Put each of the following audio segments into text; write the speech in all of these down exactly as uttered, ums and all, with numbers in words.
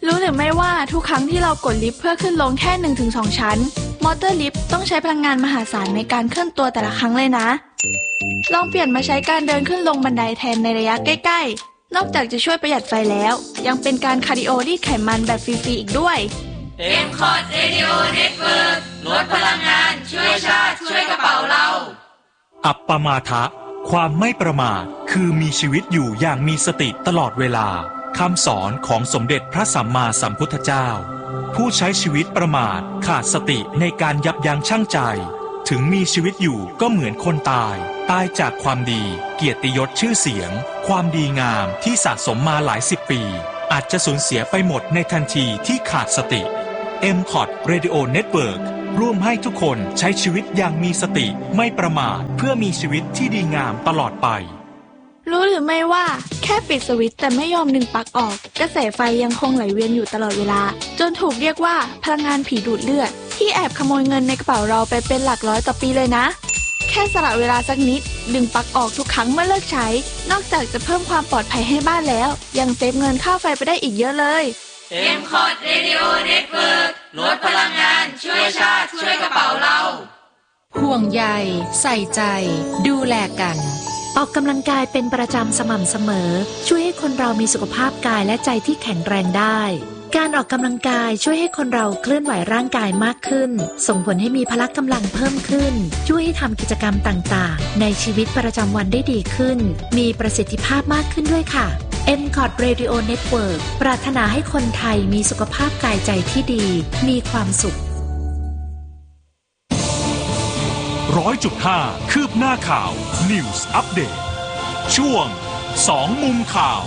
รู้หรือไม่ว่าทุกครั้งที่เรากดลิฟต์เพื่อขึ้นลงแค่ หนึ่งถึงสอง ชั้นมอเตอร์ลิฟต์ต้องใช้พลังงานมหาศาลในการเคลื่อนตัวแต่ละครั้งเลยนะลองเปลี่ยนมาใช้การเดินขึ้นลงบันไดแทนในระยะใกล้ๆนอกจากจะช่วยประหยัดไฟแล้วยังเป็นการคาร์ดิโอรีดไขมันแบบฟรีๆอีกด้วยเอ็ม คอร์ด Radio Network ลดพลังงานช่วยชาติช่วยกระเป๋าเราอัปปมาทะความไม่ประมาทคือมีชีวิตอยู่อย่างมีสติตลอดเวลาคำสอนของสมเด็จพระสัมมาสัมพุทธเจ้าผู้ใช้ชีวิตประมาทขาดสติในการยับยั้งชั่งใจถึงมีชีวิตอยู่ก็เหมือนคนตายตายจากความดีเกียรติยศชื่อเสียงความดีงามที่สะสมมาหลายสิบปีอาจจะสูญเสียไปหมดในทันทีที่ขาดสติ เอ็ม คอร์ด Radio Network ร่วมให้ทุกคนใช้ชีวิตอย่างมีสติไม่ประมาทเพื่อมีชีวิตที่ดีงามตลอดไปรู้หรือไม่ว่าแค่ปิดสวิตช์แต่ไม่ยอมดึงปลั๊กออกกระแสไฟยังคงไหลเวียนอยู่ตลอดเวลาจนถูกเรียกว่าพลังงานผีดูดเลือดที่แอบขโมยเงินในกระเป๋าเราไปเป็นหลักร้อยต่อปีเลยนะแค่สละเวลาสักนิดดึงปลั๊กออกทุกครั้งเมื่อเลิกใช้นอกจากจะเพิ่มความปลอดภัยให้บ้านแล้วยังเซฟเงินค่าไฟไปได้อีกเยอะเลยเอ็ม คอร์ด Radio Network ลดพลังงานช่วยชาติช่วยกระเป๋าเราห่วงใยใส่ใจดูแลกันออกกำลังกายเป็นประจำสม่ำเสมอช่วยให้คนเรามีสุขภาพกายและใจที่แข็งแรงได้การออกกำลังกายช่วยให้คนเราเคลื่อนไหวร่างกายมากขึ้นส่งผลให้มีพละกำลังเพิ่มขึ้นช่วยให้ทำกิจกรรมต่างๆในชีวิตประจำวันได้ดีขึ้นมีประสิทธิภาพมากขึ้นด้วยค่ะ เอ็ม คอร์ด Radio Network ปรารถนาให้คนไทยมีสุขภาพกายใจที่ดีมีความสุขร้อยจุดห้าคืบหน้าข่าว News Update ช่วงสองมุมข่าว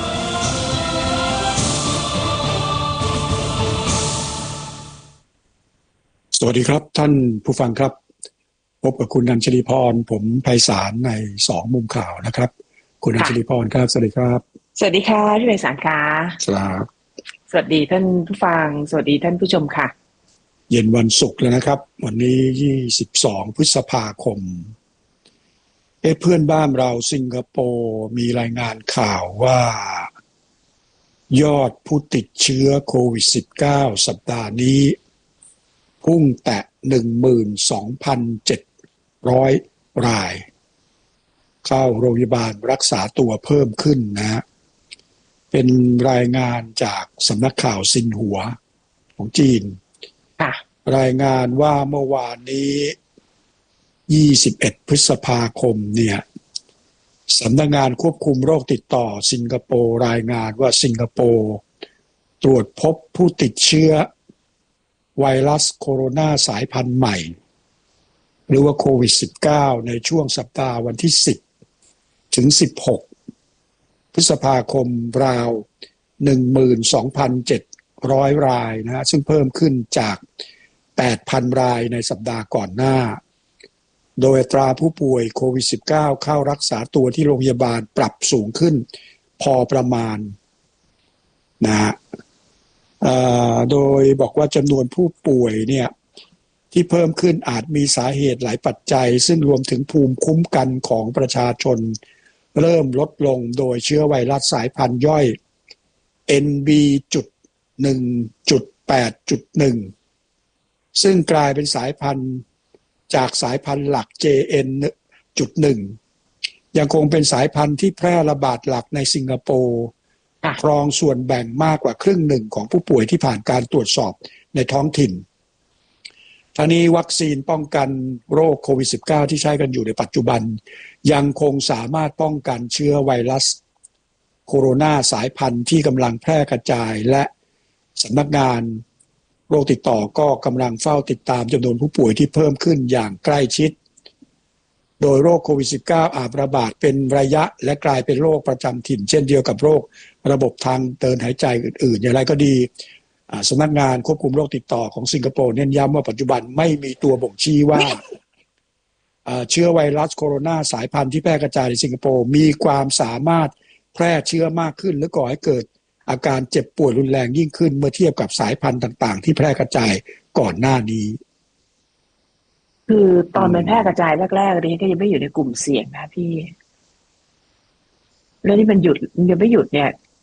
สวัสดีครับท่านผู้ฟังครับพบกับคุณอัญชลีพรผมไพศาลในสองมุมข่าวนะครับคุณอัญชลีพรครับสวัสดีครับสวัสดีค่ะพี่ไพศาลค่ะครับสวัสดีท่านผู้ฟังสวัสดีท่านผู้ชมค่ะเย็นวันศุกร์แล้วนะครับวันนี้ยี่สิบสองพฤษภาคมเอ๊ะเพื่อนบ้านเราสิงคโปร์มีรายงานข่าวว่ายอดผู้ติดเชื้อโควิด สิบเก้า สัปดาห์นี้พุ่งแตะ หนึ่งหมื่นสองพันเจ็ดร้อย รายเข้าโรงพยาบาลรักษาตัวเพิ่มขึ้นนะฮะเป็นรายงานจากสำนักข่าวซินหัวของจีนรายงานว่าเมื่อวานนี้ยี่สิบเอ็ดพฤษภาคมเนี่ยสำนักงานควบคุมโรคติดต่อสิงคโปร์รายงานว่าสิงคโปร์ตรวจพบผู้ติดเชื้อไวรัสโคโรนาสายพันธุ์ใหม่หรือว่าโควิด สิบเก้า ในช่วงสัปดาห์วันที่สิบถึงสิบหกพฤษภาคมราว หนึ่งหมื่นสองพันเจ็ดร้อย รายนะฮะซึ่งเพิ่มขึ้นจาก แปดพัน รายในสัปดาห์ก่อนหน้าโดยอัตราผู้ป่วยโควิด สิบเก้า เข้ารักษาตัวที่โรงพยาบาลปรับสูงขึ้นพอประมาณนะฮะโดยบอกว่าจำนวนผู้ป่วยเนี่ยที่เพิ่มขึ้นอาจมีสาเหตุหลายปัจจัยซึ่งรวมถึงภูมิคุ้มกันของประชาชนเริ่มลดลงโดยเชื้อไวรัสสายพันธุ์ย่อย เอ็น บี หนึ่งจุดแปดจุดหนึ่ง ซึ่งกลายเป็นสายพันธุ์จากสายพันธุ์หลัก เจ เอ็น จุดหนึ่ง ยังคงเป็นสายพันธุ์ที่แพร่ระบาดหลักในสิงคโปร์ครองส่วนแบ่งมากกว่าครึ่งหนึ่งของผู้ป่วยที่ผ่านการตรวจสอบในท้องถิ่นทั้งนี้วัคซีนป้องกันโรคโควิด สิบเก้า ที่ใช้กันอยู่ในปัจจุบันยังคงสามารถป้องกันเชื้อไวรัสโคโรนาสายพันธุ์ที่กำลังแพร่กระจายและสำนักงานโรคติดต่อก็กำลังเฝ้าติดตามจำนวนผู้ป่วยที่เพิ่มขึ้นอย่างใกล้ชิดโดยโรคโควิด สิบเก้า อาจระบาดเป็นระยะและกลายเป็นโรคประจำถิ่นเช่นเดียวกับโรคระบบทางเดินหายใจอื่นๆอย่างไรก็ดีสำนักงานควบคุมโรคติดต่อของสิงคโปร์เน้นย้ำว่าปัจจุบันไม่มีตัวบ่งชี้ว่าเชื้อไวรัสโคโรนาสายพันธุ์ที่แพร่กระจายในสิงคโปร์มีความสามารถแพร่เชื้อมากขึ้นหรือก่อให้เกิดอาการเจ็บป่วยรุนแรงยิ่งขึ้นเมื่อเทียบกับสายพันธุ์ต่างๆที่แพร่กระจายก่อนหน้านี้คือตอนมันแพร่กระจายแรกๆนี้ก็ยังไม่อยู่ในกลุ่มเสี่ยงนะพี่แล้วที่มันหยุดมันยังไม่หยุดเนี่ย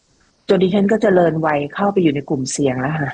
จนดิฉันก็เจริญวัยเข้าไปอยู่ในกลุ่มเสี่ยงแล้วค่ะ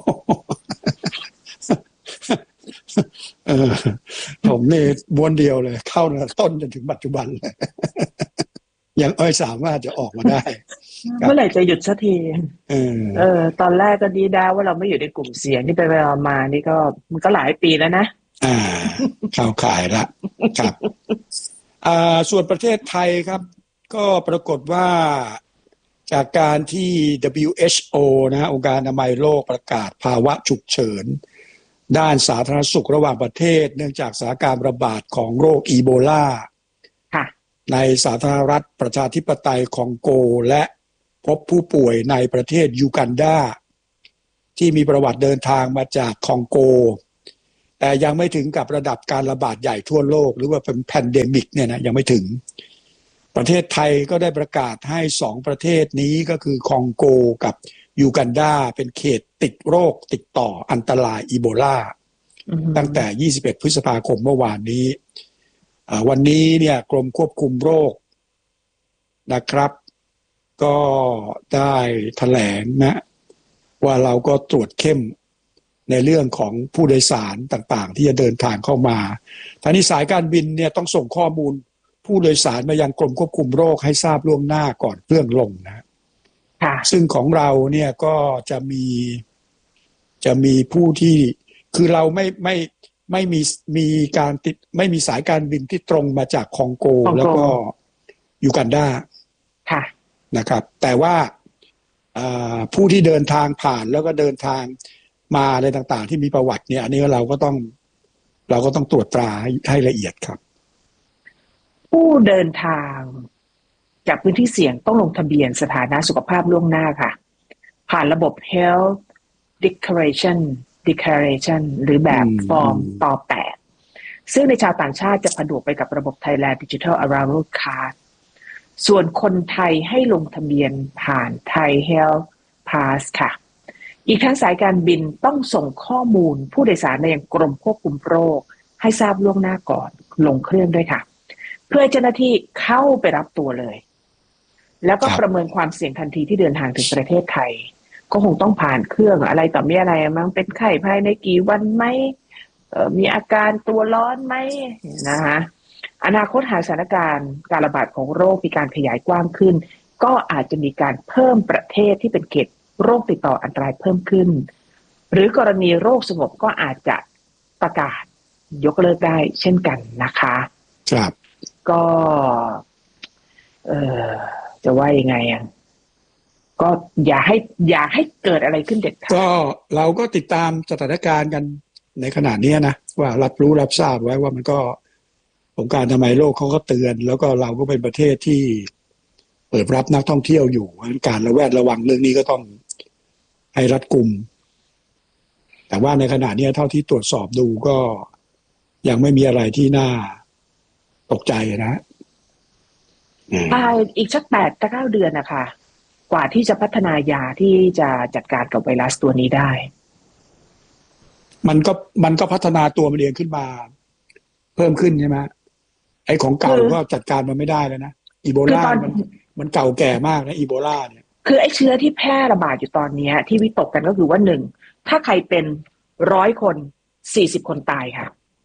เออผมนี่ม้วนเดียวเลยเข้าตั้งแต่ต้นจนถึงปัจจุบันเลยยังเอ้ยสามารถจะออกมาได้เมื่อไหร่จะหยุดสักทีเออเออ ตอนแรกก็ดีดาว่าเราไม่อยู่ในกลุ่มเสี่ยงนี่ไปไปมานี่ก็มันก็หลายปีแล้วนะอ่าเข้าข่ายละครับอ่าส่วนประเทศไทยครับก็ปรากฏว่าจากการที่ ดับเบิลยู เอช โอ นะองค์การอนามัยโลกประกาศภาวะฉุกเฉินด้านสาธารณสุขระหว่างประเทศเนื่องจากสถานการณ์ระบาดของโรคอีโบลาในสาธารณรัฐประชาธิปไตยคองโกและพบผู้ป่วยในประเทศยูกันดาที่มีประวัติเดินทางมาจากคองโกแต่ยังไม่ถึงกับระดับการระบาดใหญ่ทั่วโลกหรือว่าเป็นแพนเดมิกเนี่ยนะยังไม่ถึงประเทศไทยก็ได้ประกาศให้สองประเทศนี้ก็คือคองโกกับยูกันดาเป็นเขตติดโรคติดต่ออันตรายอีโบลาตั้งแต่ยี่สิบเอ็ดพฤษภาคมเมื่อวานนี้วันนี้เนี่ยกรมควบคุมโรคนะครับก็ได้แถลงนะว่าเราก็ตรวจเข้มในเรื่องของผู้โดยสารต่างๆที่จะเดินทางเข้ามาทางนี้สายการบินเนี่ยต้องส่งข้อมูลผู้โดยสารมายังกรมควบคุมโรคให้ทราบล่วงหน้าก่อนเครื่องลงนะซึ่งของเราเนี่ยก็จะมีจะมีผู้ที่คือเราไม่ไม่ไม่มีมีการติดไม่มีสายการบินที่ตรงมาจากคองโกแล้วก็ยูกันดาค่ะนะครับแต่ว่าผู้ที่เดินทางผ่านแล้วก็เดินทางมาอะไรต่างๆที่มีประวัติเนี่ยอันนี้เราก็ต้องเราก็ต้องตรวจตราให้ให้ละเอียดครับผู้เดินทางจากพื้นที่เสี่ยงต้องลงทะเบียนสถานะสุขภาพล่วงหน้าค่ะผ่านระบบ Health Declaration Declaration หรือแบบฟอร์มต่อแปดซึ่งในชาวต่างชาติจะผนวกไปกับระบบ Thailand Digital Arrival Card ส่วนคนไทยให้ลงทะเบียนผ่าน Thai Health Pass ค่ะอีกทั้งสายการบินต้องส่งข้อมูลผู้โดยสารในยังกรมควบคุมโรคให้ทราบล่วงหน้าก่อนลงเครื่องด้วยค่ะเพื่อเจ้าหน้าที่เข้าไปรับตัวเลยแล้วก็ประเมินความเสี่ยงทันทีที่เดินทางถึงประเทศไทยก็คงต้องผ่านเครื่องอะไรต่อมีอะไรมั้งเป็นไข้ภายในกี่วันไหมมีอาการตัวร้อนไหมนะคะอนาคตหากสถานการณ์การระบาดของโรคมีการขยายกว้างขึ้นก็อาจจะมีการเพิ่มประเทศที่เป็นเขตโรคติดต่ออันตรายเพิ่มขึ้นหรือกรณีโรคสงบก็อาจจะประกาศยกเลิกได้เช่นกันนะคะครับก็เออจะว่ายังไงอ่ะก็อย่าให้อย่าให้เกิดอะไรขึ้นเด็ดขาดก็เราก็ติดตามสถานการณ์กันในขณะนี้นะว่ารับรู้รับทราบไว้ว่ามันก็องค์การอนามัยโลกเขาก็เตือนแล้วก็เราก็เป็นประเทศที่เปิดรับนักท่องเที่ยวอยู่การระแวดระวังเรื่องนี้ก็ต้องให้รัดกุมแต่ว่าในขณะนี้เท่าที่ตรวจสอบดูก็ยังไม่มีอะไรที่น่าตกใจนะอ่าอีกสักแปดถึงเก้าเดือนนะคะกว่าที่จะพัฒนายาที่จะจัดการกับไวรัสตัวนี้ได้มันก็มันก็พัฒนาตัวมันเองขึ้นมาเพิ่มขึ้นใช่ไหมไอ้ของเก่าก็จัดการมันไม่ได้แล้วนะอีโบลามันมันเก่าแก่มากนะอีโบลาเนี่ยคือไอ้เชื้อที่แพร่ระบาดอยู่ตอนนี้ที่วิตกกันก็คือว่าหนึ่งถ้าใครเป็นร้อยคนสี่สิบคนตายค่ะ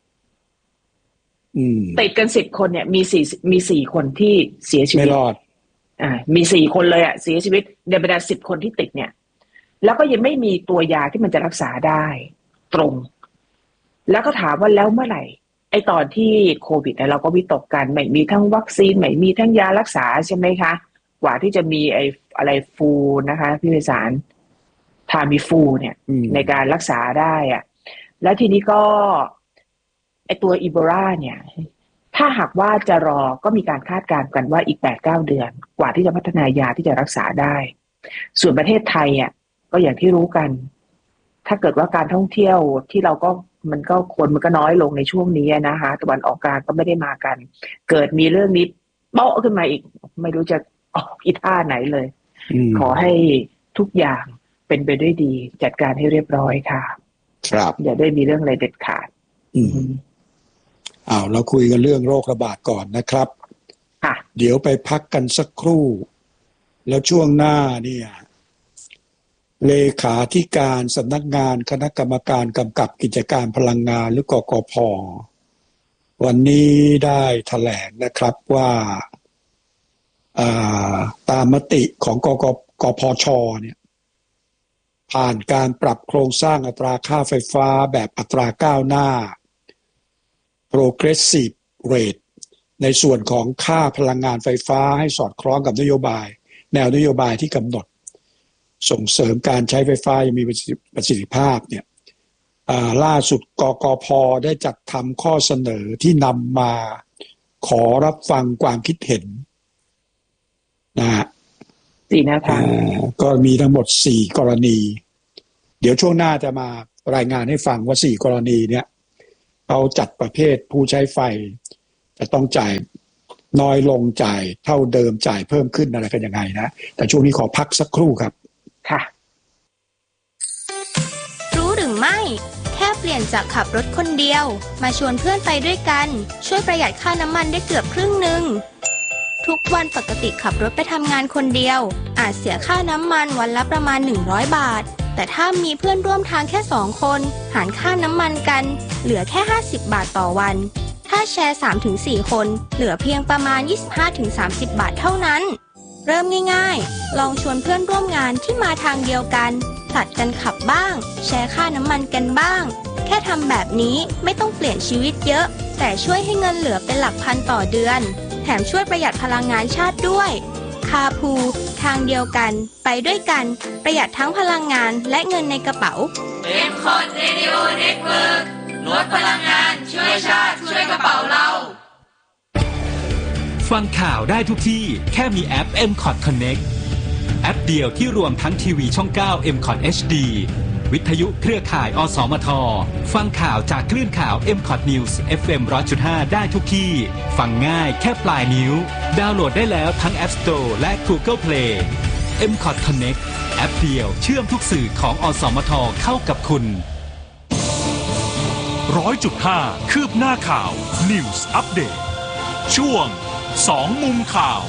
ติดกันสิบคนเนี่ยมีสี่มีสี่คนที่เสียชีวิตไม่รอดอ่ามีสี่คนเลยอ่ะเสียชีวิตในบรรดาสิบคนที่ติดเนี่ยแล้วก็ยังไม่มีตัวยาที่มันจะรักษาได้ตรงแล้วก็ถามว่าแล้วเมื่อไหร่ไอ้ตอนที่โควิดเนี่ยเราก็วิตกกันไม่มีทั้งวัคซีนไม่มีทั้งยารักษาใช่ไหมคะกว่าที่จะมีไอ้อะไรฟูนะคะพี่วิสารทามีฟูเนี่ยในการรักษาได้อ่ะแล้วทีนี้ก็ไอ้ตัวอีโบลาเนี่ยถ้าหากว่าจะรอก็มีการคาดการณ์กันว่าอีก แปดถึงเก้า เดือนกว่าที่จะพัฒนายาที่จะรักษาได้ส่วนประเทศไทยอ่ะก็อย่างที่รู้กันถ้าเกิดว่าการท่องเที่ยวที่เราก็มันก็คนมันก็น้อยลงในช่วงนี้นะคะตะวันออกกลางก็ไม่ได้มากันเกิดมีเรื่องนี้โป๊ะขึ้นมาอีกไม่รู้จะออกอีท่าไหนเลยขอให้ทุกอย่างเป็นไปด้วยดีจัดการให้เรียบร้อยค่ะครับอย่าได้มีเรื่องอะไรเด็ดขาดอืมอ้าวเราคุยกันเรื่องโรคระบาดก่อนนะครับค่ะเดี๋ยวไปพักกันสักครู่แล้วช่วงหน้าเนี่ยเลขาธิการสำนักงานคณะกรรมการกำกับกิจการพลังงานหรือกกพ.วันนี้ได้แถลงนะครับว่าตามมติของกกกพช.เนี่ยผ่านการปรับโครงสร้างอัตราค่าไฟฟ้าแบบอัตราก้าวหน้า progressive rate ในส่วนของค่าพลังงานไฟฟ้าให้สอดคล้องกับนโยบายแนวนโยบายที่กำหนดส่งเสริมการใช้ไฟฟ้าอย่างมีประสิทธิภาพเนี่ยล่าสุดกกพ.ได้จัดทำข้อเสนอที่นำมาขอรับฟังความคิดเห็นนะฮะสี่แนวทางก็มีทั้งหมดสี่กรณีเดี๋ยวช่วงหน้าจะมารายงานให้ฟังว่าสี่กรณีเนี่ยเขาจัดประเภทผู้ใช้ไฟจะต้องจ่ายน้อยลงจ่ายเท่าเดิมจ่ายเพิ่มขึ้นอะไรกันยังไงนะแต่ช่วงนี้ขอพักสักครู่ครับค่ะรู้หรือไม่แค่เปลี่ยนจากขับรถคนเดียวมาชวนเพื่อนไปด้วยกันช่วยประหยัดค่าน้ำมันได้เกือบครึ่งหนึ่งทุกวันปกติขับรถไปทำงานคนเดียวอาจเสียค่าน้ำมันวันละประมาณหนึ่งร้อยบาทแต่ถ้ามีเพื่อนร่วมทางแค่สองคนหารค่าน้ำมันกันเหลือแค่ห้าสิบบาทต่อวันถ้าแชร์ สามถึงสี่ คนเหลือเพียงประมาณ ยี่สิบห้าถึงสามสิบ บาทเท่านั้นเริ่มง่ายๆลองชวนเพื่อนร่วมงานที่มาทางเดียวกันผลัดกันขับบ้างแชร์ค่าน้ำมันกันบ้างแค่ทำแบบนี้ไม่ต้องเปลี่ยนชีวิตเยอะแต่ช่วยให้เงินเหลือเป็นหลักพันต่อเดือนแถมช่วยประหยัดพลังงานชาติด้วยคาพูทางเดียวกันไปด้วยกันประหยัดทั้งพลังงานและเงินในกระเป๋าเอ็ม คอท Radio Network ลดพลังงานช่วยชาติช่วยกระเป๋าเราฟังข่าวได้ทุกที่แค่มีแอป เอ็ม คอท Connect แอปเดียวที่รวมทั้งทีวีช่อง เก้า เอ็ม คอท เอช ดี วิทยุเครือข่ายอสมทฟังข่าวจากคลื่นข่าว เอ็ม คอท News เอฟ เอ็ม หนึ่งร้อยจุดห้า ได้ทุกที่ฟังง่ายแค่ปลายนิ้วดาวน์โหลดได้แล้วทั้ง App Store และ Google Play เอ็ม คอท Connect แอปเดียวเชื่อมทุกสื่อของอสมทเข้ากับคุณ ร้อยจุดห้า คืบหน้าข่าว News Update ช่วงสองมุมข่าว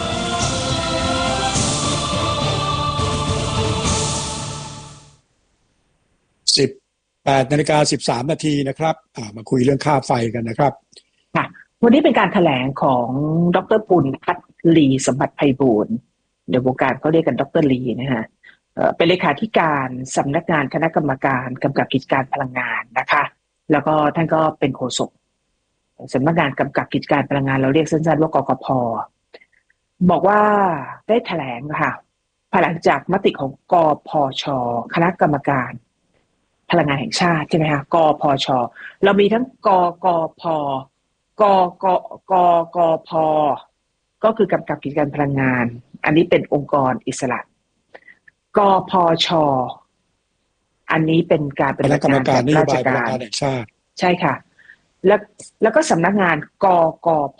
สิบแปดนาฬิกาสิบสามนาทีนะครับมาคุยเรื่องค่าไฟกันนะครับค่ะวันนี้เป็นการแถลงของดร.ปุณพัฒน์ลีสมบัติไพบูลย์เดี๋ยววงการเขาเรียกกันดร.ลีนะฮะเป็นเลขาธิการสำนักงานคณะกรรมการกำกับกิจการพลังงานนะคะแล้วก็ท่านก็เป็นโฆษกสำนักงานกำกับกิจการพลังงานเราเรียกสั้นๆว่ากกพ.บอกว่าได้แถลงค่ะภายหลังจากมติของกพช.คณะกรรมการพลังงานแห่งชาติใช่ไหมคะกพช.เรามีทั้งกกพ.กกกกพ.ก็คือกำกับกิจการพลังงานอันนี้เป็นองค์กรอิสระกพช.อันนี้เป็นการเป็นกรรมการนโยบายพลังงานแห่งชาติใช่ค่ะแล้วแล้วก็สำนักงานกกพ.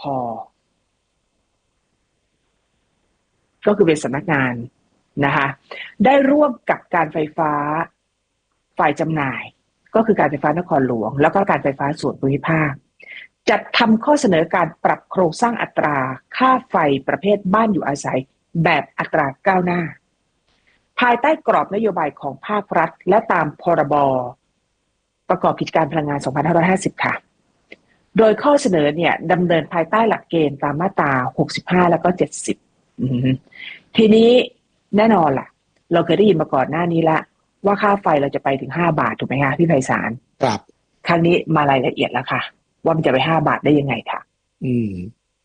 ก็คือเป็นสำนักงานนะคะได้ร่วมกับการไฟฟ้าฝ่ายจำหน่ายก็คือการไฟฟ้านครหลวงแล้วก็การไฟฟ้าส่วนภูมิภาคจัดทำข้อเสนอการปรับโครงสร้างอัตราค่าไฟประเภทบ้านอยู่อาศัยแบบอัตราก้าวหน้าภายใต้กรอบนโยบายของภาครัฐและตามพรบประกอบกิจการพลังงานสองพันห้าร้อยห้าสิบค่ะโดยข้อเสนอเนี่ยดำเนินภายใต้หลักเกณฑ์ตามมาตราหกสิบห้าแล้วก็เจ็ดสิบทีนี้แน่นอนล่ะเราเคยได้ยินมาก่อนหน้านี้ละว่าค่าไฟเราจะไปถึงห้าบาทถูกไหมคะพี่ไพศาลครับครั้งนี้มารายละเอียดแล้วค่ะว่ามันจะไปห้าบาทได้ยังไงค่ะอืม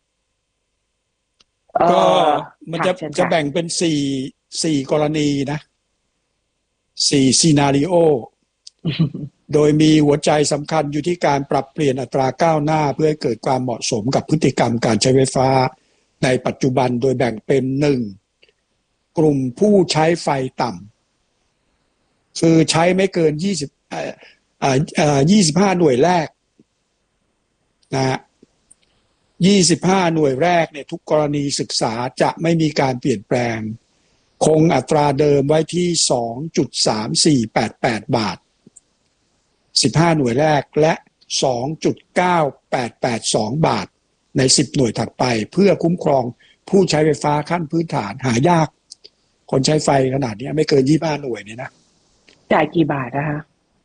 ก็มันจะจะแบ่งเป็นสี่สี่กรณีนะสี่ซีนาริโอ โดยมีหัวใจสำคัญอยู่ที่การปรับเปลี่ยนอัตราก้าวหน้าเพื่อให้เกิดความเหมาะสมกับพฤติกรรมการใช้ไฟฟ้าในปัจจุบันโดยแบ่งเป็นหนึ่งกลุ่มผู้ใช้ไฟต่ำคือใช้ไม่เกินยี่สิบเอ่อเอ่อเอ่อยี่สิบห้าหน่วยแรกนะฮะยี่สิบห้าหน่วยแรกเนี่ยทุกกรณีศึกษาจะไม่มีการเปลี่ยนแปลงคงอัตราเดิมไว้ที่ สองจุดสามสี่แปดแปด บาทสิบห้าหน่วยแรกและ สองจุดเก้าแปดแปดสอง บาทในสิบหน่วยถัดไปเพื่อคุ้มครองผู้ใช้ไฟฟ้าขั้นพื้นฐานหายากคนใช้ไฟขนาดนี้ไม่เกินยี่สิบห้าหน่วยเนี่ยนะจ่ายกี่บาทนะคะ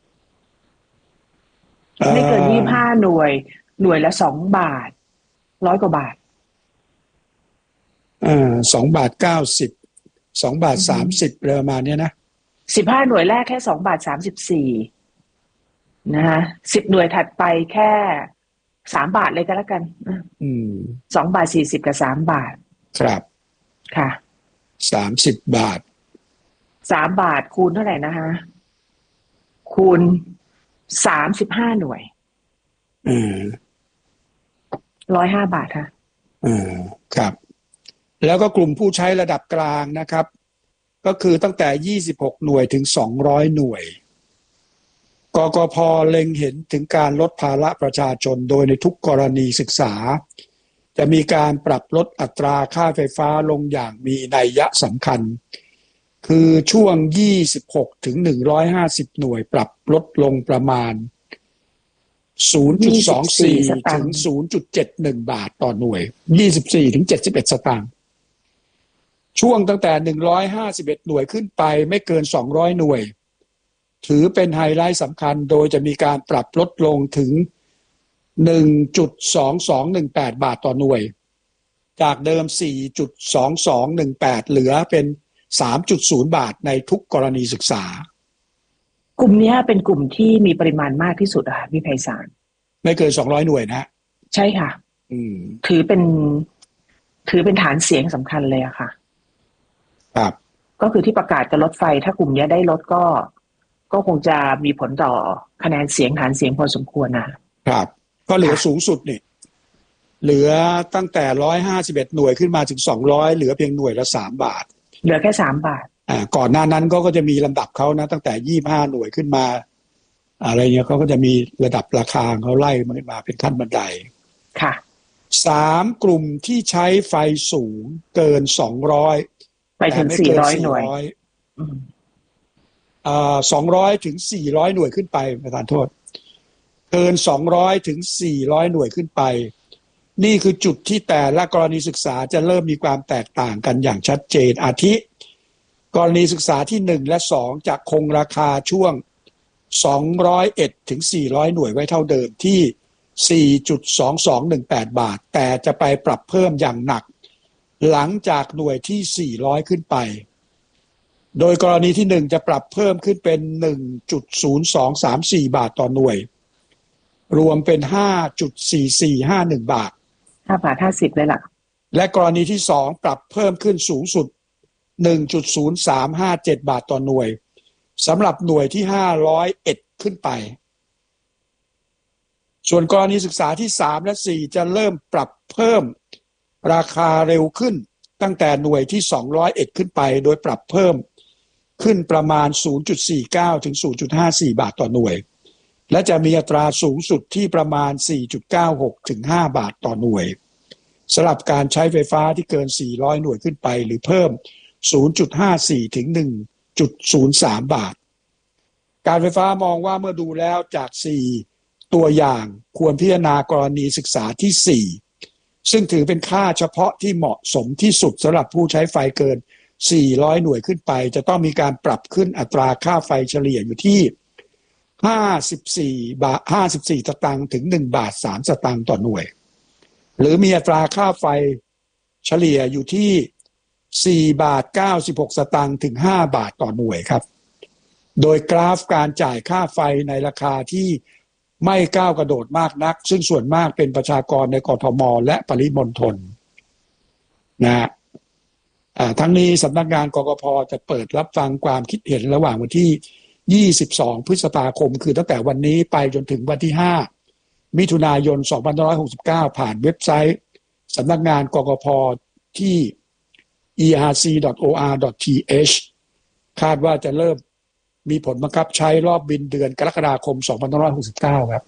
ไม่เกินยี่สิบห้าหน่วยหน่วยละสองบาทร้อยกว่าบาทอ่าสองบาทเก้าสิบสองบาทสามสิบประมาณนี้นะสิบห้าหน่วยแรกแค่สองบาทสามสิบสี่นะคะสิบหน่วยถัดไปแค่สามบาทเลยก็แล้วกันอืมสองบาทสี่สิบกับสามบาทครับค่ะสามสิบบาทสามบาทคูณเท่าไหร่นะคะคูณสามสิบห้าหน่วยอืมร้อยห้าบาทค่ะอืมครับแล้วก็กลุ่มผู้ใช้ระดับกลางนะครับก็คือตั้งแต่ยี่สิบหกหน่วยถึงสองร้อยหน่วยกกพ.เล็งเห็นถึงการลดภาระประชาชนโดยในทุกกรณีศึกษาจะมีการปรับลดอัตราค่าไฟฟ้าลงอย่างมีนัยสำคัญคือช่วงยี่สิบหกถึงหนึ่งร้อยห้าสิบหน่วยปรับลดลงประมาณ ศูนย์จุดสองสี่ ถึง ศูนย์จุดเจ็ดหนึ่ง บาทต่อหน่วยยี่สิบสี่ถึงเจ็ดสิบเอ็ดสตางค์ช่วงตั้งแต่หนึ่งร้อยห้าสิบเอ็ดหน่วยขึ้นไปไม่เกินสองร้อยหน่วยถือเป็นไฮไลท์สำคัญโดยจะมีการปรับลดลงถึง หนึ่งจุดสองสองหนึ่งแปด บาทต่อหน่วยจากเดิม สี่จุดสองสองหนึ่งแปด เหลือเป็น สามจุดศูนย์ บาทในทุกกรณีศึกษากลุ่มนี้เป็นกลุ่มที่มีปริมาณมากที่สุดอะค่ะพี่ไพศาลไม่เกินสองร้อยหน่วยนะใช่ค่ะอืมถือเป็นถือเป็นฐานเสียงสำคัญเลยอะค่ะครับก็คือที่ประกาศจะลดไฟถ้ากลุ่มนี้ได้ลดก็ก็คงจะมีผลต่อคะแนนเสียงฐานเสียงพอสมควรนะครับก็เหลือสูงสุดนี่เหลือตั้งแต่หนึ่งร้อยห้าสิบเอ็ดหน่วยขึ้นมาถึงสองร้อยเหลือเพียงหน่วยละสามบาทเหลือแค่สามบาทอ่าก่อนหน้านั้นก็ก็จะมีลำดับเขานะตั้งแต่ยี่สิบห้าหน่วยขึ้นมาอะไรเงี้ยเขาก็จะมีระดับราคาเขาไล่มาขึ้นมาเป็นขั้นบันไดค่ะสามกลุ่มที่ใช้ไฟสูงเกินสองร้อยไปถึงสี่ร้อยหน่วยอ่าสองร้อยถึงสี่ร้อยหน่วยขึ้นไปประธานโทษเกินสองร้อยถึงสี่ร้อยหน่วยขึ้นไปนี่คือจุดที่แต่ละกรณีศึกษาจะเริ่มมีความแตกต่างกันอย่างชัดเจนอาทิกรณีศึกษาที่หนึ่งและสองจะคงราคาช่วงสองร้อยเอ็ดถึงสี่ร้อยหน่วยไว้เท่าเดิมที่ สี่จุดสองสองหนึ่งแปด บาทแต่จะไปปรับเพิ่มอย่างหนักหลังจากหน่วยที่สี่ร้อยขึ้นไปโดยกรณีที่หนึ่งจะปรับเพิ่มขึ้นเป็น หนึ่งจุดศูนย์สองสามสี่ บาทต่อหน่วยรวมเป็น ห้าจุดสี่สี่ห้าหนึ่ง บาทห้าบาทห้าสิบเลยล่ะและกรณีที่สองปรับเพิ่มขึ้นสูงสุด หนึ่งจุดศูนย์สามห้าเจ็ด บาทต่อหน่วยสำหรับหน่วยที่ห้าร้อยเอ็ดขึ้นไปส่วนกรณีศึกษาที่สามและสี่จะเริ่มปรับเพิ่มราคาเร็วขึ้นตั้งแต่หน่วยที่สองร้อยเอ็ดขึ้นไปโดยปรับเพิ่มขึ้นประมาณ ศูนย์จุดสี่เก้า ถึง ศูนย์จุดห้าสี่ บาทต่อหน่วยและจะมีอัตราสูงสุดที่ประมาณ สี่จุดเก้าหก ถึง ห้า บาทต่อหน่วยสำหรับการใช้ไฟฟ้าที่เกินสี่ร้อยหน่วยขึ้นไปหรือเพิ่ม ศูนย์จุดห้าสี่ ถึง หนึ่งจุดศูนย์สาม บาทการไฟฟ้ามองว่าเมื่อดูแล้วจากสี่ตัวอย่างควรพิจารณากรณีศึกษาที่สี่ซึ่งถือเป็นค่าเฉพาะที่เหมาะสมที่สุดสำหรับผู้ใช้ไฟเกินสี่ร้อยหน่วยขึ้นไปจะต้องมีการปรับขึ้นอัตราค่าไฟเฉลี่ยอยู่ที่ห้าสิบสี่บาทห้าสิบสี่สตางค์ถึงหนึ่งบาทสามสตางค์ต่อหน่วยหรือมีอัตราค่าไฟเฉลี่ยอยู่ที่สี่บาทเก้าสิบหกสตางค์ถึงห้าบาทต่อหน่วยครับโดยกราฟการจ่ายค่าไฟในราคาที่ไม่ก้าวกระโดดมากนักซึ่งส่วนมากเป็นประชากรในกทมและปริมณฑลนะทั้งนี้สำนักงานกกพ.จะเปิดรับฟังความคิดเห็นระหว่างวันที่ยี่สิบสองพฤษภาคมคือตั้งแต่วันนี้ไปจนถึงวันที่ห้ามิถุนายนสองพันห้าร้อยหกสิบเก้าผ่านเว็บไซต์สำนักงานกกพ.ที่ อี อาร์ ซี ดอท โอ อาร์ ดอท ที เอช คาดว่าจะเริ่มมีผลบังคับใช้รอบบินเดือนกรกฎาคมสองพันห้าร้อยหกสิบเก้าครับ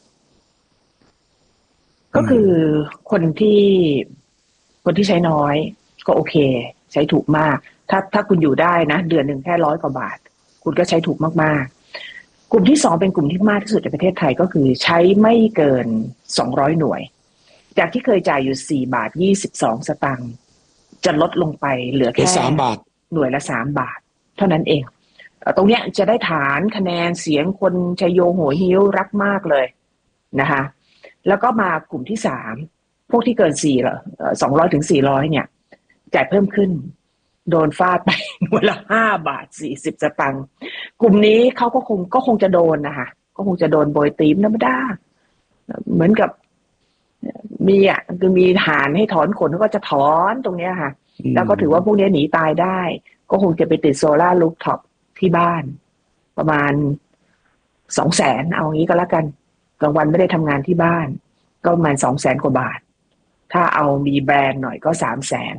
ก็คือคนที่คนที่ใช้น้อยก็โอเคใช้ถูกมากถ้าถ้าคุณอยู่ได้นะเดือนหนึ่งแค่ร้อยกว่าบาทคุณก็ใช้ถูกมากๆกลุ่มที่สองเป็นกลุ่มที่มากที่สุดในประเทศไทยก็คือใช้ไม่เกินสองร้อยหน่วยจากที่เคยจ่ายอยู่สี่บาทยี่สิบสองสตางค์จะลดลงไปเหลือแค่สามบาทหน่วยละสามบาทเท่านั้นเองตรงเนี้ยจะได้ฐานคะแนนเสียงคนชัยโยโหหิ้วรักมากเลยนะคะแล้วก็มากลุ่มที่สามพวกที่เกินสี่เหรอสองร้อยถึงสี่ร้อยเนี่ยจ่ายเพิ่มขึ้นโดนฟาดไปวันละห้าบาทสี่สิบสตางค์กลุ่มนี้เขาก็คงก็คงจะโดนนะคะก็คงจะโดนโบยตีมธรรมดาเหมือนกับมีอ่ะคือมีฐานให้ถอนขนก็จะถอนตรงเนี้ยค่ะแล้วก็ถือว่าพวกนี้หนีตายได้ก็คงจะไปติดโซล่ารูฟท็อปที่บ้านประมาณสองแสนเอางี้ก็แล้วกันกลางวันไม่ได้ทำงานที่บ้านก็ประมาณสองแสนกว่าบาทถ้าเอามีแบรนด์หน่อยก็สามแสน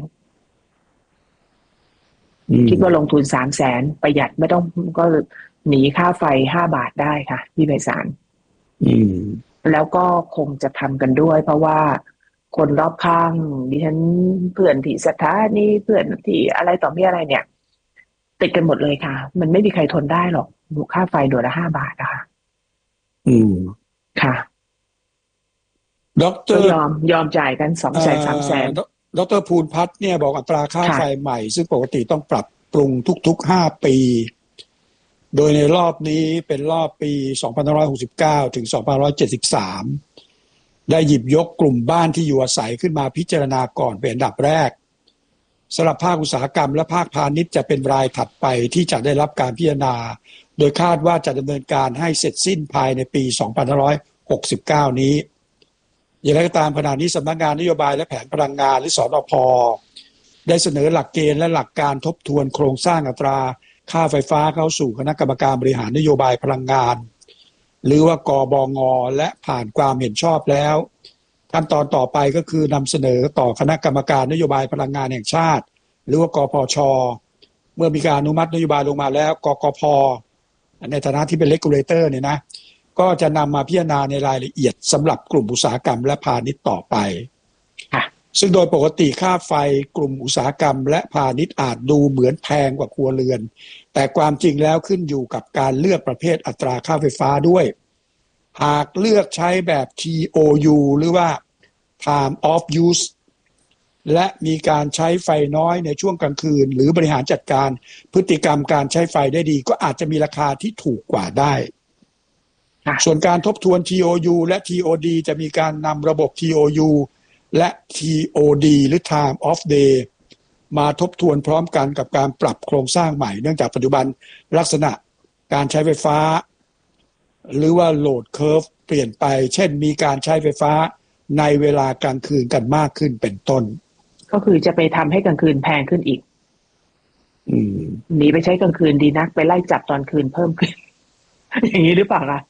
คิดว่าลงทุนสามแสนประหยัดไม่ต้องก็หนีค่าไฟห้าบาทได้ค่ะพี่ไพศาลแล้วก็คงจะทำกันด้วยเพราะว่าคนรอบข้างดิฉันเพื่อนที่สถานีเพื่อนที่อะไรต่อมีอะไรเนี่ยติดกันหมดเลยค่ะมันไม่มีใครทนได้หรอกค่าไฟเดือนละห้าบาทนะคะอืมค่ะดรยอมยอมจ่ายกันสองแสนสามแสนดรภูลพัฒน์เนี่ยบอกอัตราค่าไฟใหม่ซึ่งปกติต้องปรับปรุงทุกๆห้าปีโดยในรอบนี้เป็นรอบปีสองพันห้าร้อยหกสิบเก้าถึงสองพันห้าร้อยเจ็ดสิบสามได้หยิบยกกลุ่มบ้านที่อยู่อาศัยขึ้นมาพิจารณาก่อนเป็นอันดับแรกสำหรับภาคอุตสาหกรรมและภาคพาณิชย์จะเป็นรายถัดไปที่จะได้รับการพิจารณาโดยคาดว่าจะดำเนินการให้เสร็จสิ้นภายในปีสองพันห้าร้อยหกสิบเก้านี้อย่างไรก็ตามขณะนี้สำนักงานนโยบายและแผนพลังงานหรือสนพ.ได้เสนอหลักเกณฑ์และหลักการทบทวนโครงสร้างอัตราค่าไฟฟ้าเข้าสู่คณะกรรมการบริหารนโยบายพลังงานหรือว่ากบง.และผ่านความเห็นชอบแล้วขั้นตอนต่อไปก็คือนำเสนอต่อคณะกรรมการนโยบายพลังงานแห่งชาติหรือว่ากพช.เมื่อมีการอนุมัตินโยบายลงมาแล้วกกพ.ในฐานะที่เป็น regulator เนี่ยนะก็จะนำมาพิจารณาในรายละเอียดสำหรับกลุ่มอุตสาหกรรมและพาณิชย์ต่อไปซึ่งโดยปกติค่าไฟกลุ่มอุตสาหกรรมและพาณิชย์อาจดูเหมือนแพงกว่าครัวเรือนแต่ความจริงแล้วขึ้นอยู่กับการเลือกประเภทอัตราค่าไฟฟ้าด้วยหากเลือกใช้แบบ ที โอ ยู หรือว่า Time of Use และมีการใช้ไฟน้อยในช่วงกลางคืนหรือบริหารจัดการพฤติกรรมการใช้ไฟได้ดีก็อาจจะมีราคาที่ถูกกว่าได้ส่วนการทบทวน ที โอ ยู และ ที โอ ดี จะมีการนำระบบ ที โอ ยู และ ที โอ ดี หรือ Time of Day มาทบทวนพร้อมกันกับการปรับโครงสร้างใหม่เนื่องจากปัจจุบันลักษณะการใช้ไฟฟ้าหรือว่าโหลดเคอร์ฟเปลี่ยนไปเช่นมีการใช้ไฟฟ้าในเวลากลางคืนกันมากขึ้นเป็นต้นก็คือจะไปทำให้กลางคืนแพงขึ้นอีกหนีไปใช้กลางคืนดีนักไปไล่จับตอนคืนเพิ่มขึ้น อย่างนี้หรือเปล่าล่ะ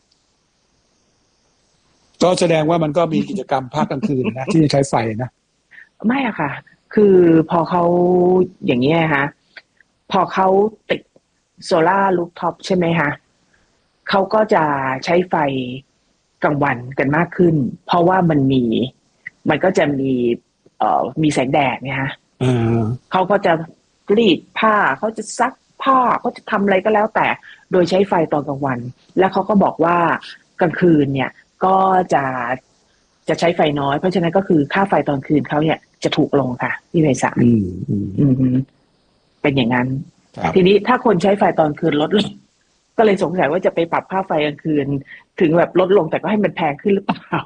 ก็แสดงว่ามันก็มีกิจกรรมภาคกลางคืนนะ ที่ใช้ไฟนะไม่อะค่ะคือพอเขาอย่างนี้ฮะพอเขาติดโซล่ารูฟท็อปใช่ไหมคะเขาก็จะใช้ไฟกลางวันกันมากขึ้นเพราะว่ามันมีมันก็จะมีเอ่อมีแสงแดดเนี่ยฮะเขาก็จะกรีดผ้าเขาจะซักผ้าเขาจะทำอะไรก็แล้วแต่โดยใช้ไฟตอนกลางวันแล้วเขาก็บอกว่ากลางคืนเนี่ยก็จะจะใช้ไฟน้อยเพราะฉะนั้นก็คือค่าไฟตอนคืนเขาเนี่ยจะถูกลงค่ะพี่ไพศาลเป็นอย่างนั้นทีนี้ถ้าคนใช้ไฟตอนคืนลดลงก็เลยสงสัยว่าจะไปปรับค่าไฟกลางคืนถึงแบบลดลงแต่ก็ให้มันแพงขึ้นหรือเปล่า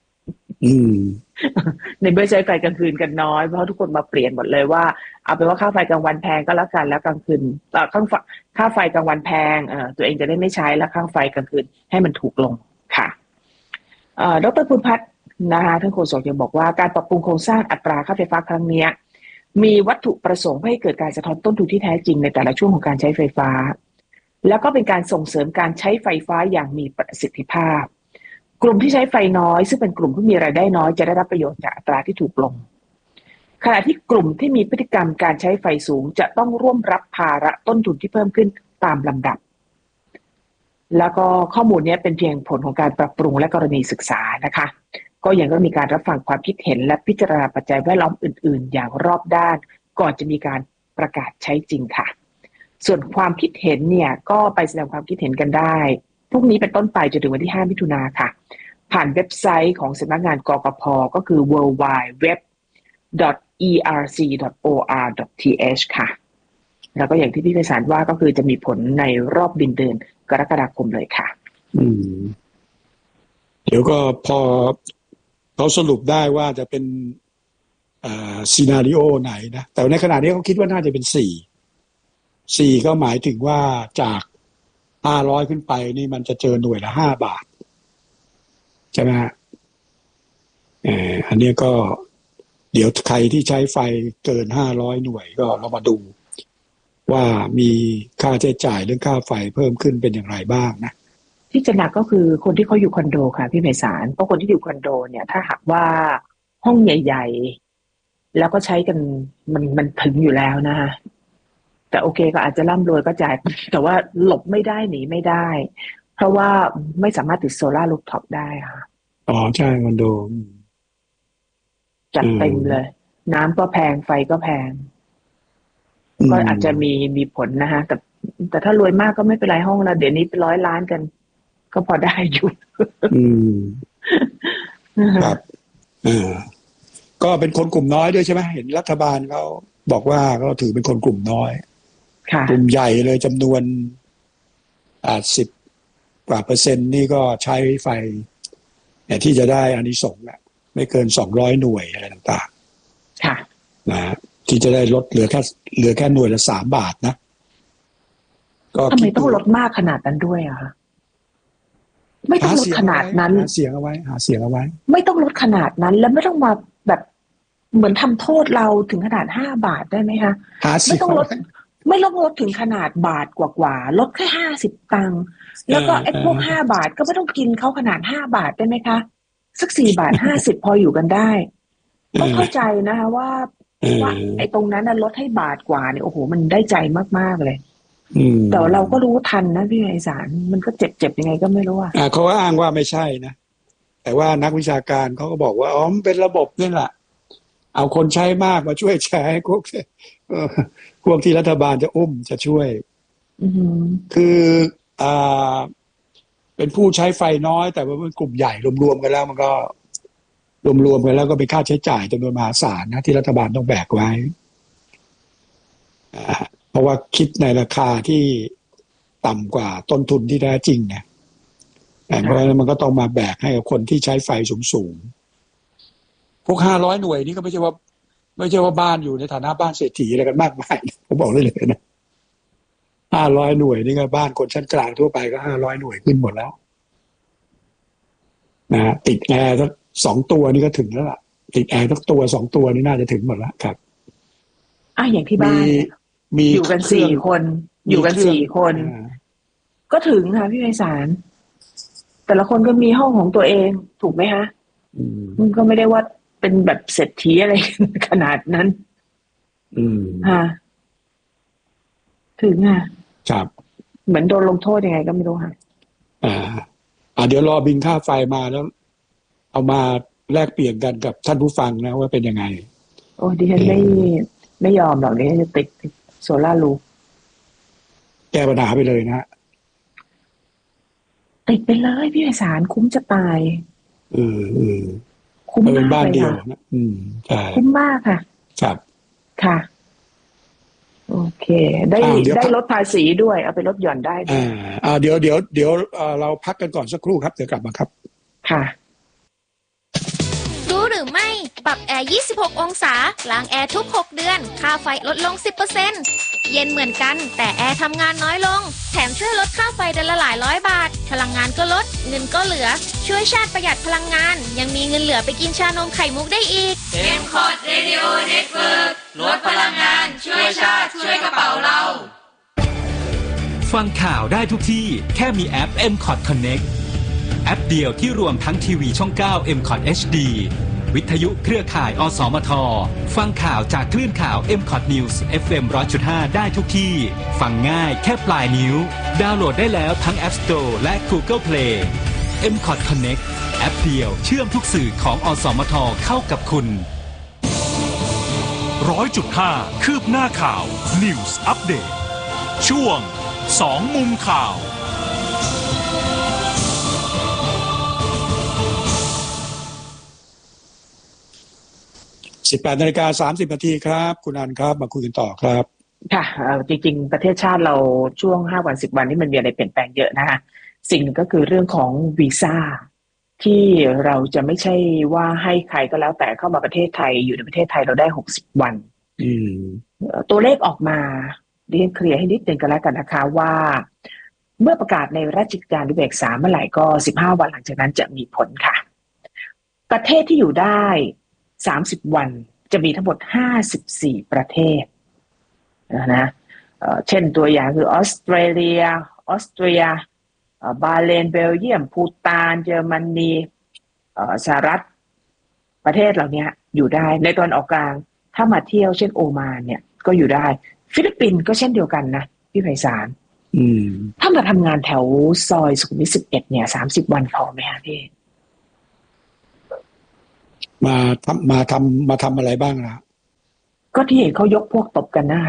ในเมื่อใช้ไฟกลางคืนกันน้อยเพราะทุกคนมาเปลี่ยนหมดเลยว่าเอาเป็นว่าค่าไฟกลางวันแพงก็แล้วกันแล้วกลางคืนค่าค่าไฟกลางวันแพงเอ่อตัวเองจะได้ไม่ใช้แล้วค่าไฟกลางคืนให้มันถูกลงค่ะดร.ภูลพัฒน์นะคะท่านโฆษกยังบอกว่าการปรับปรุงโครงสร้างอัตราค่าไฟฟ้าครั้งนี้มีวัตถุประสงค์เพื่อให้เกิดการสะท้อนต้นทุนที่แท้จริงในแต่ละช่วงของการใช้ไฟฟ้าแล้วก็เป็นการส่งเสริมการใช้ไฟฟ้าอย่างมีประสิทธิภาพกลุ่มที่ใช้ไฟน้อยซึ่งเป็นกลุ่มที่มีรายได้น้อยจะได้รับประโยชน์จากอัตราที่ถูกลงขณะที่กลุ่มที่มีพฤติกรรมการใช้ไฟสูงจะต้องร่วมรับภาระต้นทุนที่เพิ่มขึ้นตามลำดับแล้วก็ข้อมูลนี้เป็นเพียงผลของการปรับปรุงและกรณีศึกษานะคะก็ยังต้องมีการรับฟังความคิดเห็นและพิจารณาปัจจัยแวดล้อมอื่นๆอย่างรอบด้านก่อนจะมีการประกาศใช้จริงค่ะส่วนความคิดเห็นเนี่ยก็ไปแสดงความคิดเห็นกันได้พรุ่งนี้เป็นต้นไปจนถึงวันที่ห้ามิถุนายนค่ะผ่านเว็บไซต์ของสำนักงานกกพ.ก็คือ ดับเบิลยู ดับเบิลยู ดับเบิลยู ดอท อี อาร์ ซี ดอท โอ อาร์ ดอท ที เอช ค่ะแล้วก็อย่างที่พี่ไพศาลว่าก็คือจะมีผลในรอบบินเดือนกรกฎาคมเลยค่ะอืมเดี๋ยวก็พอเขาสรุปได้ว่าจะเป็นอ่าซีนาริโอไหนนะแต่ในขณะนี้เขาคิดว่าน่าจะเป็นสี่สี่ก็หมายถึงว่าจากห้าร้อยขึ้นไปนี่มันจะเจอหน่วยละห้าบาทใช่ไหมฮะเอ่ออันนี้ก็เดี๋ยวใครที่ใช้ไฟเกินห้าร้อยหน่วยก็เรามาดูว่ามีค่าใช้จ่ายเรื่องค่าไฟเพิ่มขึ้นเป็นอย่างไรบ้างนะที่จะหนักก็คือคนที่เขาอยู่คอนโดค่ะพี่ไพศาลเพราะคนที่อยู่คอนโดเนี่ยถ้าหากว่าห้องใหญ่ๆแล้วก็ใช้กันมันมันถึงอยู่แล้วนะคะแต่โอเคก็อาจจะร่ำรวยก็จ่ายแต่ว่าหลบไม่ได้หนีไม่ได้เพราะว่าไม่สามารถติดโซล่ารูฟท็อปได้ค่ะอ๋อใช่คอนโดจัดเต็มเลยน้ำก็แพงไฟก็แพงก็อาจจะมีมีผลนะคะแต่แต่ถ้ารวยมากก็ไม่เป็นไรห้องละเดี๋ยวนี้เป็นร้อยล้านกันก็พอได้อยู่อืมครับเออก็เป็นคนกลุ่มน้อยด้วยใช่ไหมเห็นรัฐบาลเขาบอกว่าก็ถือเป็นคนกลุ่มน้อยกลุ่มใหญ่เลยจำนวนอ่าสิบกว่าเปอร์เซ็นต์นี่ก็ใช้ไฟเนี่ยที่จะได้อานิสงส์เนี่ยไม่เกินสองร้อยหน่วยอะไรต่างๆค่ะนะที่จะได้ลดเหลือแค่เหลือแค่หน่วยละสามบาทนะก็ทำไมต้องลดมากขนาดนั้นด้วยอะคะไม่ต้องลดขนาดนั้นหาเสียงเอาไว้หาเสียงเอาไว้ไม่ต้องลดขนาดนั้นแล้วไม่ต้องมาแบบเหมือนทำโทษเราถึงขนาดห้าบาทได้ไหมคะไม่ต้องลดไม่ต้องลดถึงขนาดบาทกว่าๆลดแค่ห้าสิบตังค์แล้วก็ไอ้พวกห้าบาทก็ไม่ต้องกินเขาขนาดห้าบาทได้ไหมคะสักสี่บาทห้าสิบพออยู่กันได้ต้องเข้าใจนะคะว่าว่าไอ้ตรงนั้นน่ะลดให้บาทกว่าเนี่ยโอ้โหมันได้ใจมากๆเลยแต่เราก็รู้ทันนะพี่ไพศาลมันก็เจ็บๆยังไงก็ไม่รู้อ่ะเขาอ้างว่าไม่ใช่นะแต่ว่านักวิชาการเขาก็บอกว่าอ๋อมันเป็นระบบนี่แหละเอาคนใช้มากมาช่วยแชร์พวกพวกที่รัฐบาลจะอุ้มจะช่วยคืออ่าเป็นผู้ใช้ไฟน้อยแต่ว่าเป็นกลุ่มใหญ่รวมๆกันแล้วมันก็รวมๆกันแล้วก็เป็นค่าใช้จ่ายจำนวนมหาศาลนะที่รัฐบาลต้องแบกไว้เพราะว่าคิดในราคาที่ต่ำกว่าต้นทุนที่แท้จริงเนี่ยเพราะฉะนั้นมันก็ต้องมาแบกให้กับคนที่ใช้ไฟสูงๆพวกห้าร้อยหน่วยนี่ก็ไม่ใช่ว่าไม่ใช่ว่าบ้านอยู่ในฐานะบ้านเศรษฐีอะไรกันมากมายผมบอกเลยเลยนะห้าร้อยหน่วยนี่ก็บ้านคนชั้นกลางทั่วไปก็ห้าร้อยหน่วยขึ้นหมดแล้วนะติดแอร์สักสองตัวนี่ก็ถึงแล้วล่ะติดแอร์สักตัวสองตัวนี่น่าจะถึงหมดแล้วครับอ่ะอย่างที่บ้านมีอยู่กันสี่คนอยู่กันสี่คนก็ถึงค่ะพี่ไพศาลแต่ละคนก็มีห้องของตัวเองถูกไหมคะมันก็ไม่ได้ว่าเป็นแบบเศรษฐีอะไรขนาดนั้นอืมฮะถึงอ่ะครับเหมือนโดนลงโทษยังไงก็ไม่รู้ค่ะอ่าอ่าเดี๋ยวรอบินค่าไฟมาแล้วเอามาแลกเปลี่ยนกันกับท่านผู้ฟังนะว่าเป็นยังไงโอ้ดิฉันไม่ไม่ยอมหรอกนี่จะติดโซล่ารูฟแก้ปัญหาไปเลยนะติดไปเลยพี่ไพศาลคุ้มจะตายเออเออคุ้มมากบ้านเดียวนะอืมใช่คุ้มมากค่ะครับค่ะโอเคได้ได้ลดภาษีด้วยเอาไปลดหย่อนได้อ่าอ่าเดี๋ยวเดี๋ยวเดี๋ยวเราพักกันก่อนสักครู่ครับเดี๋ยวกลับมาครับค่ะรู้หรือไม่ปรับแอร์ยี่สิบหกองศาล้างแอร์ทุกหกเดือนค่าไฟลดลง สิบเปอร์เซ็นต์ เย็นเหมือนกันแต่แอร์ทำงานน้อยลงแถมช่วยลดค่าไฟเดือนละหลายร้อยบาทพลังงานก็ลดเงินก็เหลือช่วยชาติประหยัดพลังงานยังมีเงินเหลือไปกินชานมไข่มุกได้อีกเอ็ม คอ ที Radio Network ลดพลังงานช่วยชาติช่วยกระเป๋าเราฟังข่าวได้ทุกที่แค่มีแอป เอ็ม คอ ที Connect แอปเดียวที่รวมทั้งทีวีช่องเก้า เอ็ม คอ ที เอช ดี วิทยุเครือข่ายอสมทฟังข่าวจากคลื่นข่าว เอ็ม คอ ที News เอฟ เอ็ม หนึ่งร้อยจุดห้า ได้ทุกที่ฟังง่ายแค่ปลายนิ้วดาวน์โหลดได้แล้วทั้ง App Store และ Google Play เอ็ม คอ ที Connect แอปเดียวเชื่อมทุกสื่อของอสมทเข้ากับคุณร้อยจุดห้าคืบหน้าข่าว News Update ช่วงสองมุมข่าวสิบแปดนาฬิกาสามสิบนาทีครับคุณอันครับมาคุยกันต่อครับค่ะเอ่อจริงๆประเทศชาติเราช่วงห้าวันสิบวันนี้มันมีอะไรเปลี่ยนแปลงเยอะนะคะสิ่งหนึ่งก็คือเรื่องของวีซ่าที่เราจะไม่ใช่ว่าให้ใครก็แล้วแต่เข้ามาประเทศไทยอยู่ในประเทศไทยเราได้หกสิบวันอืมเอ่อตัวเลขออกมาดิฉันเคลียร์ให้นิดนึงกันแล้วกันนะคะว่าเมื่อประกาศในราชกิจจานุเบกษาเมื่อไหร่ก็สิบห้าวันหลังจากนั้นจะมีผลค่ะประเทศที่อยู่ได้สามสิบวันจะมีทั้งหมดห้าสิบสี่ประเทศนะเอ่อเช่นตัวอย่างคือออสเตรเลียออสเตรียเอ่อบาห์เลนเบลเยียมพูตานเยอรมนีเอ่อสหรัฐประเทศเหล่านี้อยู่ได้ในตอนออกกลางถ้ามาเที่ยวเช่นโอมานเนี่ยก็อยู่ได้ฟิลิปปินส์ก็เช่นเดียวกันนะพี่ไพศาลอืมถ้ามาทำงานแถวซอยสุขุมวิทสิบเอ็ดเนี่ยสามสิบวันพอไหมคะพี่มาทำมาทำมาทำอะไรบ้างล่ะก็ที่เห็นเขายกพวกตบกันหน้า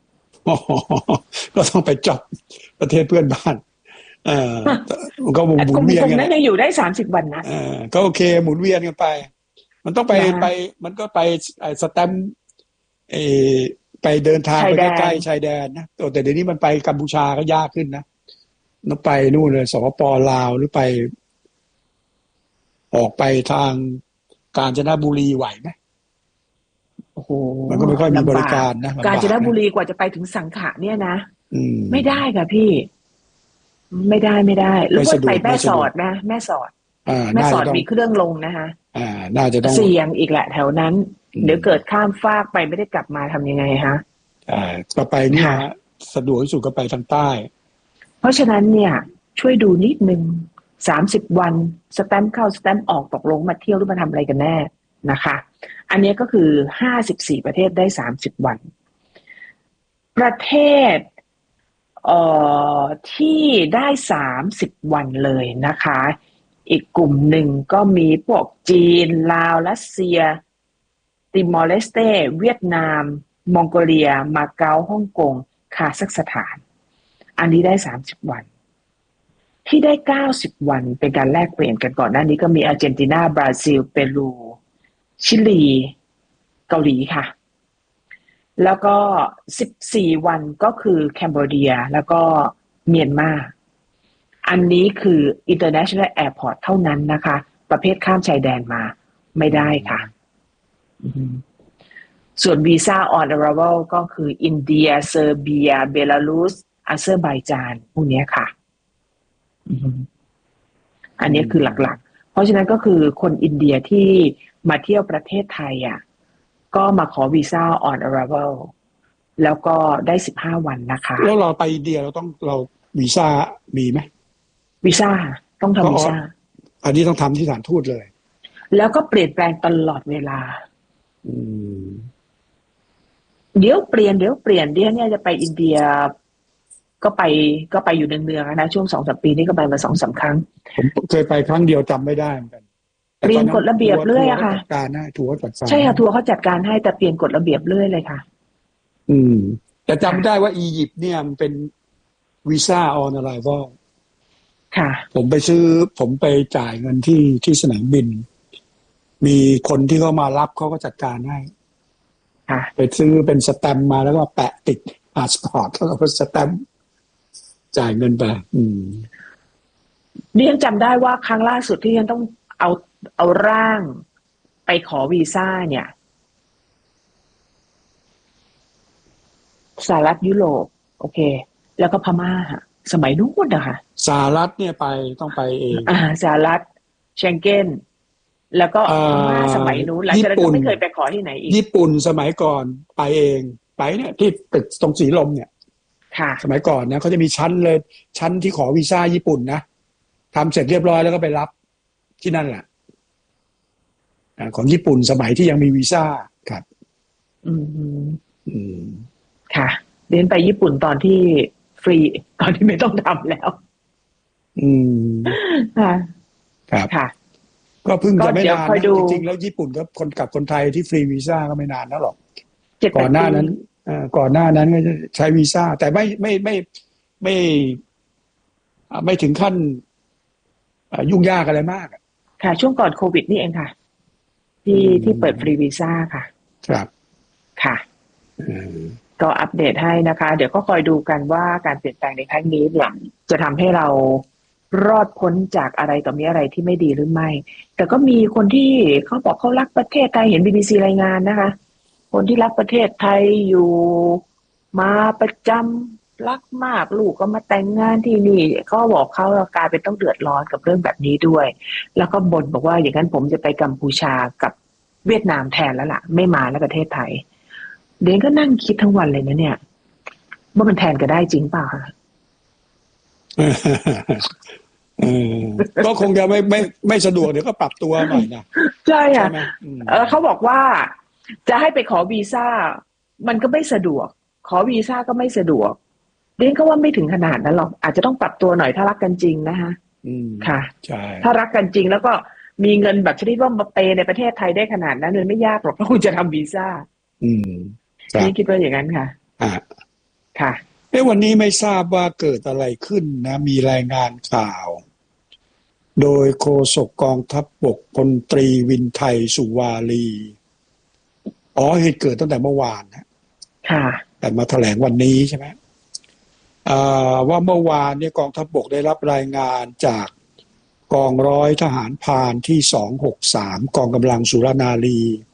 ก็ต้องไปจับประเทศเพื่อนบ้านเออก็หมุนกลุ่มเวียนกันนั้นยังอยู่ได้สามสิบวันนะเออก็โอเคหมุนเวียนกันไปมันต้องไปนะไปมันก็ไปไอ้สแตมป์เออไปเดินทางไปชายแดนใกล้ๆชายแดนนะแต่เดี๋ยวนี้มันไปกัมพูชาก็ยากขึ้นนะต้องไปนู่นเลยสปป.ลาวหรือไป ออกไปทางกาญจนบุรีไหวไหมโอ้โหมันก็ไม่ค่อยมีบริการนะกาญจนบุรีกว่าจะไปถึงสังขะเนี่ยนะอืมไม่ได้ค่ะพี่ ไม่ได้ไม่ได้แล้วก็ไปแม่สอดนะแม่สอดอ่าแม่สอดน่าจะต้องมีเครื่องลงนะคะอ่า น่าจะต้องเสี่ยงอีกแหละแถวนั้นอืมเดี๋ยวเกิดข้ามฟากไปไม่ได้กลับมาทำยังไงฮะอ่าก็ไปเนี่ยค่ะสะดวกที่สุดก็ไปทางใต้เพราะฉะนั้นเนี่ยช่วยดูนิดนึงสามสิบวันสแตมป์เข้าสแตมป์ออกตกลงมาเที่ยวหรือมาทำอะไรกันแน่นะคะ อันนี้ก็คือห้าสิบสี่ประเทศได้สามสิบวันประเทศเอ่อที่ได้สามสิบวันเลยนะคะอีกกลุ่มหนึ่งก็มีพวกจีนลาวรัสเซียติมอร์เลสเตเวียดนามมองโกเลียมาเก๊าฮ่องกงคาซัคสถานอันนี้ได้สามสิบวันที่ได้เก้าสิบวันเป็นการแลกเปลี่ยนกันก่อนหน้านี้ก็มีอาร์เจนตินาบราซิลเปรูชิลีเกาหลีค่ะแล้วก็สิบสี่วันก็คือแคนเบอร์เดียแล้วก็เมียนมาอันนี้คือ International Airport เท่านั้นนะคะประเภทข้ามชายแดนมาไม่ได้ค่ะส่วนวีซ่า on arrival ก็คืออินเดียเซอร์เบียเบลารุสอาเซอร์ไบจานพวกนี้ค่ะอันนี้คือหลักๆเพราะฉะนั้นก็คือคนอินเดียที่มาเที่ยวประเทศไทยอ่ะก็มาขอวีซ่า on arrival แล้วก็ได้สิบห้าวันนะคะแล้วเราไปอินเดียเราต้องเราวีซ่ามีไหมวีซ่าต้องทำวีซ่าอันนี้ต้องทำที่สถานทูตเลยแล้วก็เปลี่ยนแปลงตลอดเวลาอืมเดี๋ยวเปลี่ยนเดี๋ยวเปลี่ยนเดี๋ยวเนี่ยจะไปอินเดียก็ไปก็ไปอยู่เนืองๆนะช่วงสองสามปีนี้ก็ไปมาสองสามครั้งผมเคยไปครั้งเดียวจำไม่ได้เหมือนกันเปลี่ยนกฎระเบียบเรื่อยอะค่ะการนะทัวร์จัดการใช่ค่ะทัวร์เขาจัดการให้แต่เปลี่ยนกฎระเบียบเรื่อยเลยค่ะอืมแต่จำได้ว่าอียิปต์เนี่ยมันเป็นวีซ่า on arrival ค่ะผมไปซื้อผมไปจ่ายเงินที่ที่สนามบินมีคนที่เขามารับเขาก็จัดการให้ค่ะไปซื้อเป็นสแตมป์มาแล้วก็แปะติดพาสปอร์ตแล้วก็สแตมป์จ่ายเงินไปอืมนี่ยังจำได้ว่าครั้งล่าสุดที่ยังต้องเอาเอาร่างไปขอวีซ่าเนี่ยสหรัฐยุโรปโอเคแล้วก็พม่าสมัยนู้นนะคะสหรัฐเนี่ยไปต้องไปเองอ่าสหรัฐเชงเก้นแล้วก็พม่าสมัยนู้นหลังจากนั้นก็ไม่เคยไปขอที่ไหนอีกญี่ปุ่นสมัยก่อนไปเองไปเนี่ยที่ตึกตรงสีลมเนี่ยค่ะสมัยก่อนนะเขาจะมีชั้นเลยชั้นที่ขอวีซ่าญี่ปุ่นนะทำเสร็จเรียบร้อยแล้วก็ไปรับที่นั่นแหละของญี่ปุ่นสมัยที่ยังมีวีซ่าครับอืมอืมค่ะเดินไปญี่ปุ่นตอนที่ฟรีตอนที่ไม่ต้องทำแล้วอืมค่ะครับค่ะก็เพิ่งจะไม่นานนะจริงๆแล้วญี่ปุ่นก็คนกับคนไทยที่ฟรีวีซ่าก็ไม่นานนะหรอกก่อนหน้านั้นก่อนหน้านั้นก็จะใช้วีซ่าแต่ไม่ไม่ไม่ไม่ไม่ถึงขั้นยุ่งยากอะไรมากค่ะช่วงก่อนโควิดนี่เองค่ะที่ที่เปิดฟรีวีซ่าค่ะครับค่ะก็อัปเดตให้นะคะเดี๋ยวก็คอยดูกันว่าการเปลี่ยนแปลงในครั้งนี้เนี่ยจะทำให้เรารอดพ้นจากอะไรต่อมีอะไรที่ไม่ดีหรือไม่แต่ก็มีคนที่เขาบอกเขารักประเทศไทยเห็น บี บี ซี รายงานนะคะคนที่รักประเทศไทยอยู่มาประจำรักมากลูกก็มาแต่งงานที่นี่เขาบอกเขากลายเป็นต้องเดือดร้อนกับเรื่องแบบนี้ด้วยแล้วก็บ่นบอกว่าอย่างนั้นผมจะไปกัมพูชากับเวียดนามแทนแล้วล่ะไม่มาแล้วประเทศไทยเดนก็นั่งคิดทั้งวันเลยนะเนี่ยว่ามันแทนก็ได้จริงเปล่าคะเออก็คงจะไม่ไม่ไม่สะดวกเดี๋ยวก็ปรับตัวหน่อยนะใช่ค่ะเออเขาบอกว่าจะให้ไปขอวีซ่ามันก็ไม่สะดวกขอวีซ่าก็ไม่สะดวกเดนก็ว่าไม่ถึงขนาดนั้นหรอกอาจจะต้องปรับตัวหน่อยถ้ารักกันจริงนะคะอืมค่ะใช่ถ้ารักกันจริงแล้วก็มีเงินแบบชนิดว่ามาเปย์ในประเทศไทยได้ขนาดนั้นเลยไม่ยากหรอกก็คงจะทำวีซ่าอืมนี่คิดว่าอย่างนั้นค่ะอ่าค่ะเอ้วันนี้ไม่ทราบว่าเกิดอะไรขึ้นนะมีรายงานข่าวโดยโฆษกกองทัพบกพลตรีวินไทยสุวารีอ๋อเหตุเกิดตั้งแต่เมื่อวานนะค่ะแต่มาแถลงวันนี้ใช่ไหมอ่าว่าเมื่อวานเนี่ยกองทัพบกได้รับรายงานจากกองร้อยทหารพรานที่สองหกสามกองกำลังสุรนารี